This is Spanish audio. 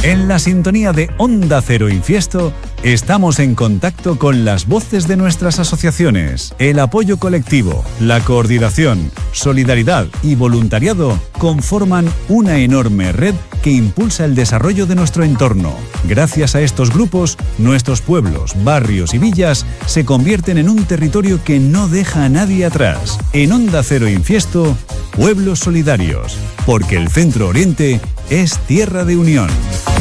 En la sintonía de Onda Cero Infiesto, estamos en contacto con las voces de nuestras asociaciones. El apoyo colectivo, la coordinación, solidaridad y voluntariado conforman una enorme red que impulsa el desarrollo de nuestro entorno. Gracias a estos grupos, nuestros pueblos, barrios y villas se convierten en un territorio que no deja a nadie atrás. En Onda Cero Infiesto, Pueblos Solidarios, porque el Centro Oriente es tierra de unión.